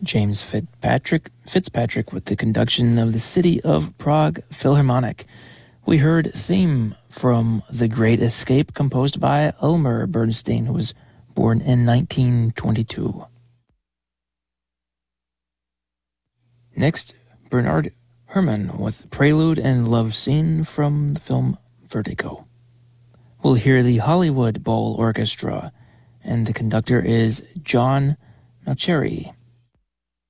James Fitzpatrick with the conduction of the City of Prague Philharmonic. We heard Theme from The Great Escape, composed by Elmer Bernstein, who was born in 1922. Next, Bernard Herrmann with Prelude and Love Scene from the film Vertigo. We'll hear the Hollywood Bowl Orchestra, and the conductor is John Mauceri.